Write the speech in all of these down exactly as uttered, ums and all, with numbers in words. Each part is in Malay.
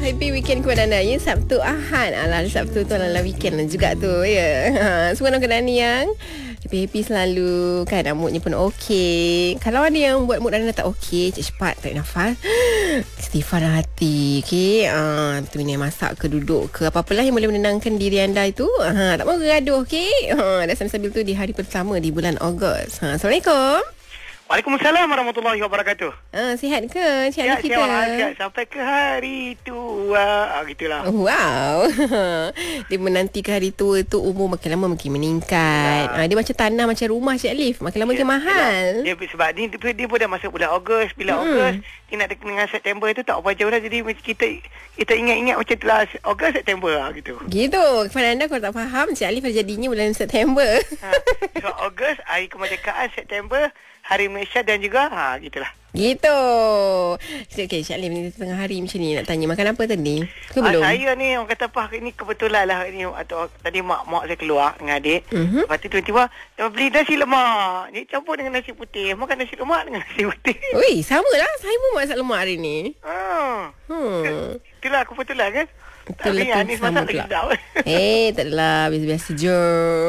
Happy weekend kepada anda. Ya, Sabtu Ahad. Alah, Sabtu tu adalah weekend juga tu. Ya. Ha, semua nak kena ni yang happy-happy selalu. Kan moodnya pun okey. Kalau ada yang buat mood anda tak okey, cepat tarik nafas. Istighfar dalam hati. Okey. Ah, ha, tu ni masak ke duduk ke apa-apalah yang boleh menenangkan diri anda itu. Ha, tak mahu gaduh, okey. Ha, dan sambil-sambil tu di hari pertama di bulan Ogos. Ha, Assalamualaikum. Waalaikumsalam warahmatullahi wabarakatuh. Ah, sihat ke? Sihat sihat, kita? Sihat, sihat. Sampai ke hari tua. Ah, gitulah. Wow. Dia menanti ke hari tua tu umur makin lama makin meningkat. Ah, dia macam tanah, macam rumah Cik Alif. Makin lama ya, makin mahal. Dia, sebab ni dia, dia pun dah masuk bulan Ogos. Bila hmm. Ogos, dia nak dekat dengan September tu tak apa jauh dah. Jadi kita kita ingat-ingat macam tu lah. Ogos, September lah gitu. Gitu. Kepada anda kalau tak faham, Cik Alif jadinya bulan September. Ha, so Ogos, hari kemerdekaan, September, Hari Malaysia dan juga ha gitulah. Gitu. Okey, Cik Alif ni tengah hari macam ni nak tanya makan apa tadi? Ke belum? Ah, saya ni orang kata apa ni kebetulan lah ni atau tadi mak mak saya keluar dengan adik. Uh-huh. Lepas tu tiba-tiba dia beli nasi lemak. Ni campur dengan nasi putih. Makan nasi lemak dengan nasi putih. Ui, sama lah. Saya pun masak lemak hari ni. Ha. Hmm. Itulah kebetulan kan. Betul tapi lah ni sama masak pula. lagi sedap. Eh, tak adalah. Biasa-biasa je.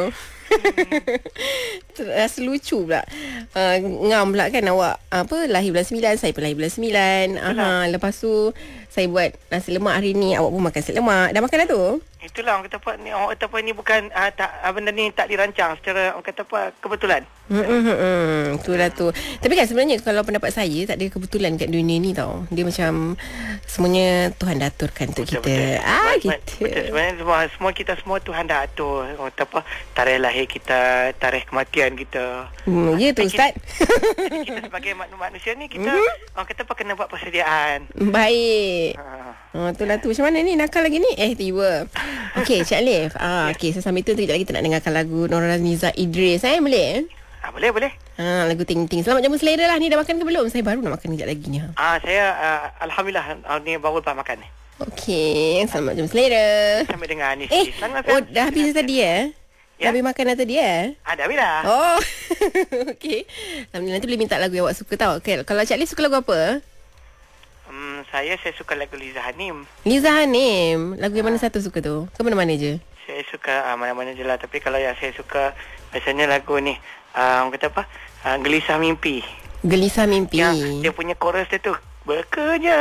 Rasa lucu pula. uh, Ngam pula kan awak apa lahir bulan sembilan, saya pun lahir bulan sembilan. Aha, lepas tu saya buat nasi lemak hari ni, awak pun makan nasi lemak. Dah makan dah tu? Itulah orang kata apa ni, orang kata apa ni bukan uh, tak uh, benda ni tak dirancang secara orang kata apa kebetulan. Hmm, hmm, hmm. Itulah tu. Tapi kan sebenarnya kalau pendapat saya tak ada kebetulan kat dunia ni tau. Dia macam semuanya Tuhan dah aturkan untuk betul, kita. Betul. Ah betul, gitu. Betul. Sebenarnya semua semua kita semua Tuhan dah atur. Orang kata apa tarikh lahir kita, tarikh kematian kita. Hmm, ya tu Ustaz. Kita, kita sebagai manusia ni kita mm-hmm. orang kata apa kena buat persediaan. Baik. Ha. Oh, itulah tu. Macam mana ni nakal lagi ni? Eh tiba. Okey, Cik Alif. Ah, okey, so sambil tu kejap lagi kita nak dengarkan lagu Nurhaliza Idris. Saya eh, boleh? Ah, boleh, boleh. Ah, lagu Ting Ting. Selamat jamu selera lah ni. Dah makan ke belum? Saya baru nak makan kejap lagi ni. Ah, saya uh, alhamdulillah uh, ni baru lepas makan ni. Okey, selamat jamu selera. Sampai dengar ni. Eh, oh, dah habis tadi eh? Ya? Dah habis makan dah tadi eh? Ah, dah habis dah. Oh. Okey. Nanti boleh minta lagu yang awak suka tau. Okay. Kalau Cik Alif suka lagu apa? Hmm, saya saya suka lagu Liza Hanim. Liza Hanim. Lagu yang mana satu suka tu? Ke mana-mana je? Saya suka uh, mana-mana je lah. Tapi kalau yang saya suka biasanya lagu ni uh, orang kata apa? Uh, Gelisah Mimpi. Gelisah Mimpi. Yang dia punya chorus dia tu. Berkenya